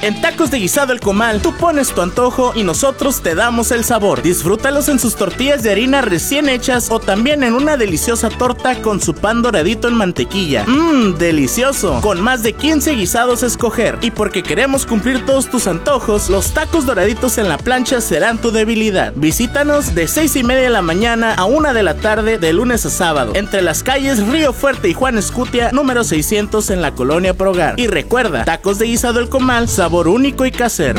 En Tacos de Guisado El Comal, tú pones tu antojo y nosotros te damos el sabor. Disfrútalos en sus tortillas de harina recién hechas o también en una deliciosa torta con su pan doradito en mantequilla. Delicioso. Con más de 15 guisados a escoger. Y porque queremos cumplir todos tus antojos, los tacos doraditos en la plancha serán tu debilidad. Visítanos de 6:30 de la mañana a 1 de la tarde de lunes a sábado, entre las calles Río Fuerte y Juan Escutia, número 600 en la colonia Progar. Y recuerda, Tacos de Guisado El Comal, sabor único y casero.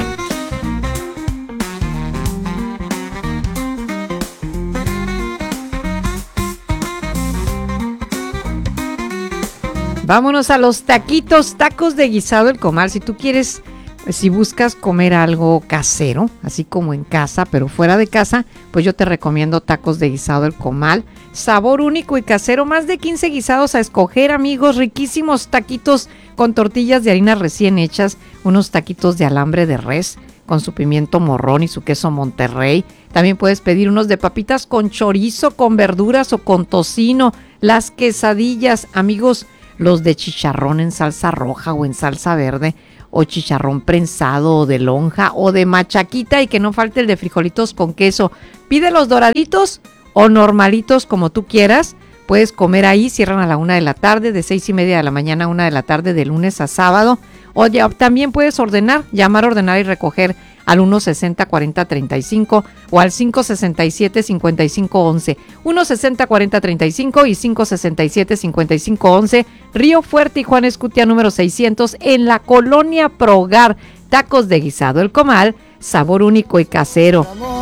Vámonos a los taquitos, Tacos de Guisado El Comal. Si tú quieres, si buscas comer algo casero, así como en casa, pero fuera de casa, pues yo te recomiendo Tacos de Guisado El Comal. Sabor único y casero, más de 15 guisados a escoger, amigos, riquísimos taquitos con tortillas de harina recién hechas, unos taquitos de alambre de res con su pimiento morrón y su queso Monterrey. También puedes pedir unos de papitas con chorizo, con verduras o con tocino. Las quesadillas, amigos, los de chicharrón en salsa roja o en salsa verde, o chicharrón prensado o de lonja o de machaquita, y que no falte el de frijolitos con queso. Pide los doraditos o normalitos como tú quieras. Puedes comer ahí, cierran a la 1 de la tarde, de 6:30 de la mañana a 1 de la tarde, de lunes a sábado. O ya, también puedes llamar, ordenar y recoger al 160-40-35 o al 567-5511. 160-40-35 y 567-5511. Río Fuerte y Juan Escutia, número 600, en la colonia Progar. Tacos de Guisado El Comal, sabor único y casero.